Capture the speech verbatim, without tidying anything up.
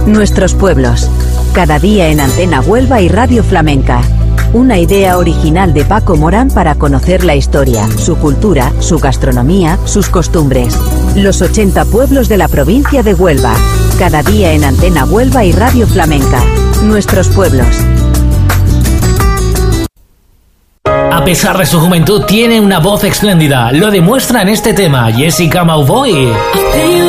Nuestros pueblos. Cada día en Antena Huelva y Radio Flamenca. Una idea original de Paco Morán para conocer la historia, su cultura, su gastronomía, sus costumbres. Los ochenta pueblos de la provincia de Huelva. Cada día en Antena Huelva y Radio Flamenca. Nuestros pueblos. A pesar de su juventud, tiene una voz espléndida. Lo demuestra en este tema Jessica Mauboy.